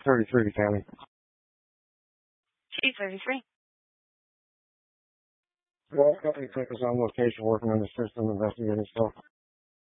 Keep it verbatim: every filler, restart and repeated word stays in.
thirty-three, County. Chief thirty-three. Well, company took us on location working on the system, investigating stuff.